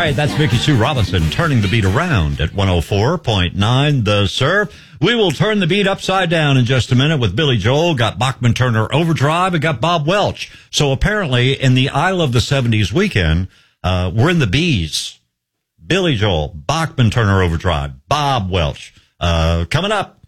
right, that's Vicky Sue Robinson turning the beat around at 104.9 The Surf. We will turn the beat upside down in just a minute with Billy Joel. Got Bachman Turner Overdrive and got Bob Welch. So apparently in the I Love the 70s weekend, we're in the B's. Billy Joel, Bachman Turner Overdrive, Bob Welch. Coming up,